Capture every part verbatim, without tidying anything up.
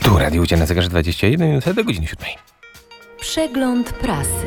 Tu Radio Łucja na zegarze dwadzieścia jedna minut do godziny siódmej. Przegląd prasy.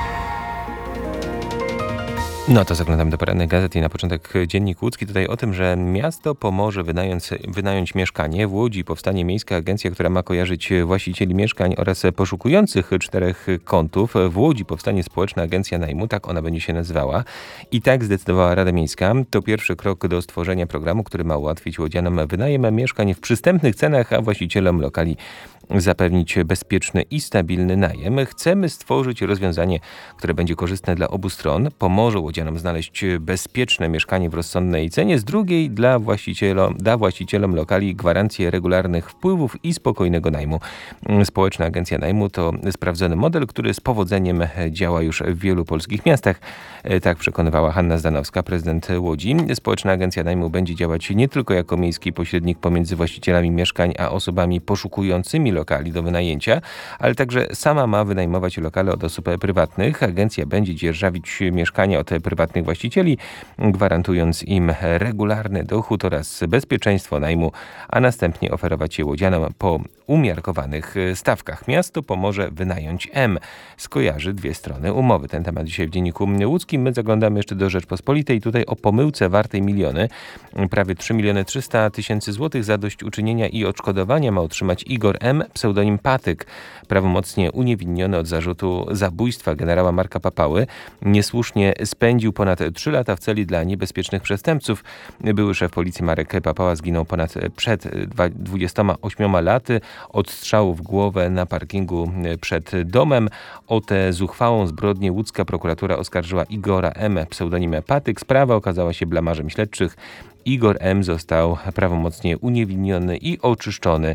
No to zaglądamy do porannych gazet i na początek Dziennik Łódzki. Tutaj o tym, że miasto pomoże wynająć, wynająć mieszkanie. W Łodzi powstanie miejska agencja, która ma kojarzyć właścicieli mieszkań oraz poszukujących czterech kątów. W Łodzi powstanie społeczna agencja najmu, tak ona będzie się nazywała. I tak zdecydowała Rada Miejska. To pierwszy krok do stworzenia programu, który ma ułatwić łodzianom wynajem mieszkań w przystępnych cenach, a właścicielom lokali zapewnić bezpieczny i stabilny najem. Chcemy stworzyć rozwiązanie, które będzie korzystne dla obu stron, pomoże łodzianom znaleźć bezpieczne mieszkanie w rozsądnej cenie, z drugiej dla właścicielom, da właścicielom lokali gwarancję regularnych wpływów i spokojnego najmu. Społeczna agencja najmu to sprawdzony model, który z powodzeniem działa już w wielu polskich miastach. Tak przekonywała Hanna Zdanowska, prezydent Łodzi. Społeczna agencja najmu będzie działać nie tylko jako miejski pośrednik pomiędzy właścicielami mieszkań a osobami poszukującymi lokali do wynajęcia, ale także sama ma wynajmować lokale od osób prywatnych. Agencja będzie dzierżawić mieszkania od prywatnych właścicieli, gwarantując im regularny dochód oraz bezpieczeństwo najmu, a następnie oferować je łodzianom po umiarkowanych stawkach. Miasto pomoże wynająć M. Skojarzy dwie strony umowy. Ten temat dzisiaj w Dzienniku Łódzkim. My zaglądamy jeszcze do Rzeczpospolitej. Tutaj o pomyłce wartej miliony. Prawie trzy miliony trzysta tysięcy złotych zadośćuczynienia i odszkodowania ma otrzymać Igor M., pseudonim Patyk, prawomocnie uniewinniony od zarzutu zabójstwa generała Marka Papały. Niesłusznie spędził ponad trzy lata w celi dla niebezpiecznych przestępców. Były szef policji Marek Papała zginął ponad przed dwudziestoma ośmioma laty od strzału w głowę na parkingu przed domem. O tę zuchwałą zbrodnię łódzka prokuratura oskarżyła Igora M., pseudonim Patyk. Sprawa okazała się blamażem śledczych. Igor M. został prawomocnie uniewinniony i oczyszczony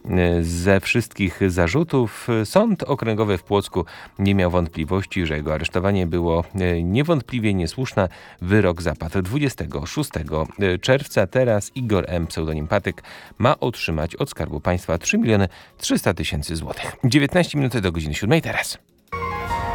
ze wszystkich zarzutów. Sąd okręgowy w Płocku nie miał wątpliwości, że jego aresztowanie było niewątpliwie niesłuszne. Wyrok zapadł dwudziestego szóstego czerwca. Teraz Igor M., pseudonim Patyk, ma otrzymać od Skarbu Państwa trzy miliony trzysta tysięcy złotych. dziewiętnaście minut do godziny siódmej teraz.